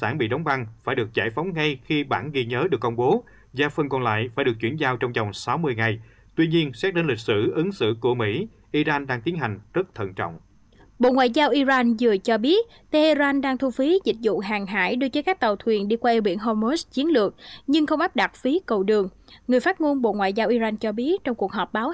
sản bị đóng băng phải được giải phóng ngay khi bản ghi nhớ được công bố, và phần còn lại phải được chuyển giao trong vòng 60 ngày. Tuy nhiên, xét đến lịch sử ứng xử của Mỹ, Iran đang tiến hành rất thận trọng. Bộ Ngoại giao Iran vừa cho biết Tehran đang thu phí dịch vụ hàng hải đối với các tàu thuyền đi qua eo biển Hormuz chiến lược, nhưng không áp đặt phí cầu đường. Người phát ngôn Bộ Ngoại giao Iran cho biết trong cuộc họp báo